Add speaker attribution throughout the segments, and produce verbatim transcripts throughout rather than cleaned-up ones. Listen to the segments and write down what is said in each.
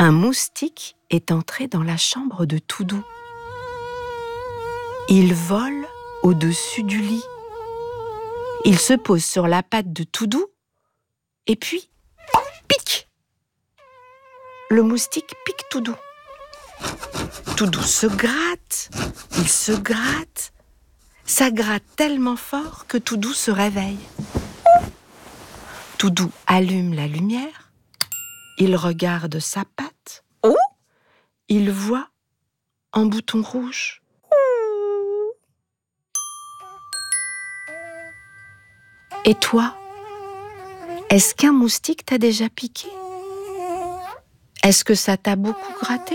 Speaker 1: Un moustique est entré dans la chambre de Toudou. Il vole au-dessus du lit. Il se pose sur la patte de Toudou et puis pique. Le moustique pique Toudou. Toudou se gratte, il se gratte. Ça gratte tellement fort que Toudou se réveille. Toudou allume la lumière. Il regarde sa patte.
Speaker 2: Oh!
Speaker 1: Il voit un bouton rouge. Et toi, est-ce qu'un moustique t'a déjà piqué? Est-ce que ça t'a beaucoup gratté?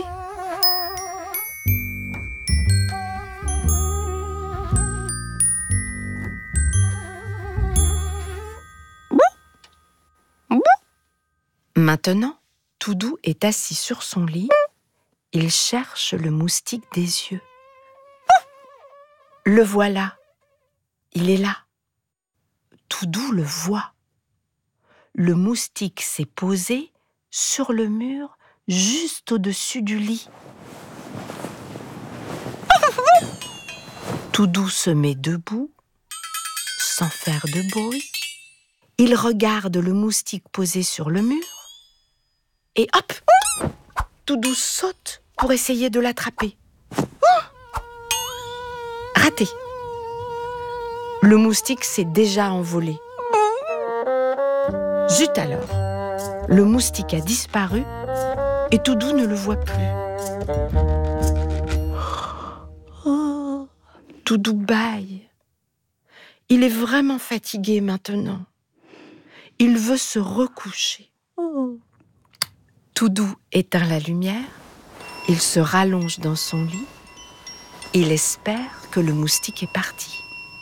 Speaker 1: Maintenant, Toudou est assis sur son lit. Il cherche le moustique des yeux. Le voilà. Il est là. Toudou le voit. Le moustique s'est posé sur le mur juste au-dessus du lit. Toudou se met debout, sans faire de bruit. Il regarde le moustique posé sur le mur. Et hop! Toudou saute pour essayer de l'attraper. Raté! Le moustique s'est déjà envolé. Zut alors! Le moustique a disparu et Toudou ne le voit plus. Oh, Toudou bâille. Il est vraiment fatigué maintenant. Il veut se recoucher. Oh. Toudou éteint la lumière, il se rallonge dans son lit, il espère que le moustique est parti.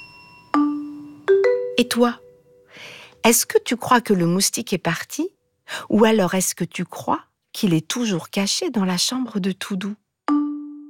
Speaker 1: Et toi, est-ce que tu crois que le moustique est parti? Ou alors est-ce que tu crois qu'il est toujours caché dans la chambre de Toudou?